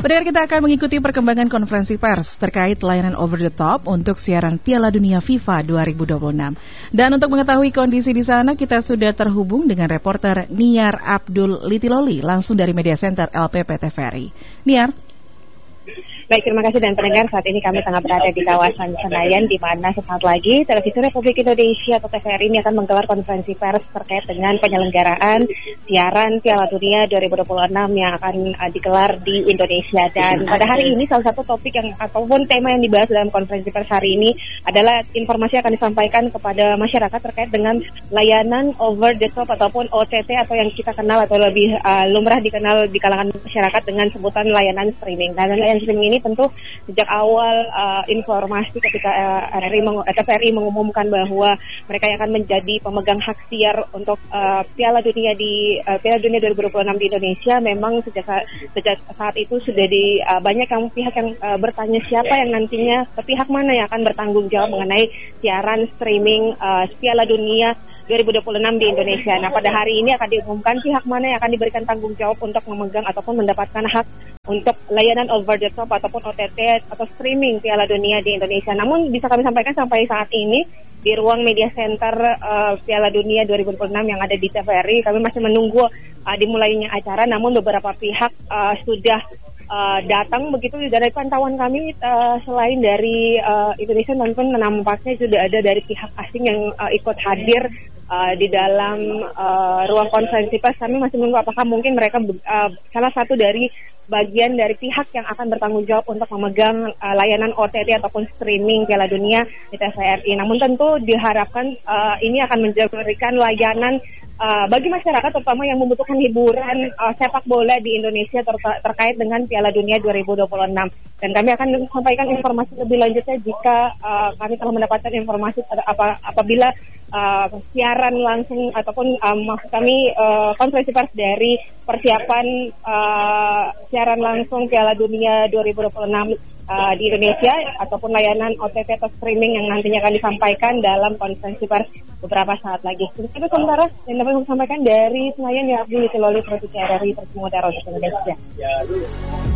Pendengar, kita akan mengikuti perkembangan konferensi pers terkait layanan over the top untuk siaran Piala Dunia FIFA 2026. Dan untuk mengetahui kondisi di sana, kita sudah terhubung dengan reporter Niar Abdul Litiloli langsung dari Media Center LPP TVRI. Niar. Baik, terima kasih dan pendengar, saat ini kami tengah berada di kawasan Senayan, di mana sesaat lagi Televisi Republik Indonesia atau TVRI ini akan menggelar konferensi pers terkait dengan penyelenggaraan siaran Piala Dunia 2026 yang akan digelar di Indonesia. Dan pada hari ini salah satu topik yang ataupun tema yang dibahas dalam konferensi pers hari ini adalah informasi yang akan disampaikan kepada masyarakat terkait dengan layanan over the top ataupun OTT atau yang kita kenal atau lebih lumrah dikenal di kalangan masyarakat dengan sebutan layanan streaming. Dan layanan streaming ini tentu sejak awal informasi ketika TVRI mengumumkan bahwa mereka yang akan menjadi pemegang hak siar untuk Piala Dunia 2026 di Indonesia, memang sejak saat itu sudah banyak pihak yang bertanya siapa yang nantinya, pihak mana yang akan bertanggung jawab mengenai siaran streaming Piala Dunia 2026 di Indonesia. Nah, pada hari ini akan diumumkan pihak mana yang akan diberikan tanggung jawab untuk memegang ataupun mendapatkan hak untuk layanan over the top ataupun OTT atau streaming Piala Dunia di Indonesia. Namun bisa kami sampaikan sampai saat ini di ruang media center Piala Dunia 2026 yang ada di TVRI, kami masih menunggu dimulainya acara. Namun beberapa pihak sudah datang begitu. Dari pantauan kami, selain dari Indonesia, namun nampaknya sudah ada dari pihak asing yang ikut hadir di dalam ruang konferensi pers. Kami masih menunggu apakah mungkin mereka salah satu dari bagian dari pihak yang akan bertanggung jawab untuk memegang layanan OTT ataupun streaming Piala Dunia di TVRI. Namun tentu diharapkan ini akan memberikan layanan bagi masyarakat terutama yang membutuhkan hiburan sepak bola di Indonesia terkait dengan Piala Dunia 2026. Dan kami akan sampaikan informasi lebih lanjutnya jika kami telah mendapatkan informasi apabila siaran langsung ataupun maksud kami konferensi pers dari persiapan siaran langsung Piala Dunia 2026 di Indonesia ataupun layanan OTT atau streaming yang nantinya akan disampaikan dalam konferensi pers beberapa saat lagi. Itu sementara yang dapat kami sampaikan dari Senayan, ya Abdul Litiloli, Produksi RRI Tersemuda untuk Indonesia.